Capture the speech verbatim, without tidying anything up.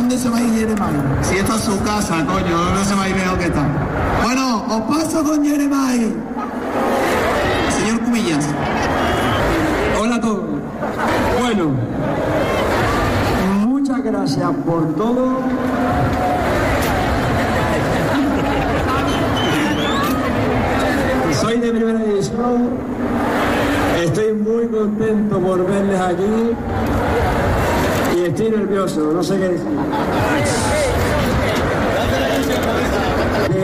dónde se va a ir Jeremiah. Si esto es su casa, coño, ¿dónde se va a ir mejor que está? Bueno, os paso con Jeremiah. Señor Cubillas. Hola a todos. Bueno, muchas gracias por todo. Soy de primera división. Estoy muy contento por verles aquí. Y estoy nervioso, no sé qué decir.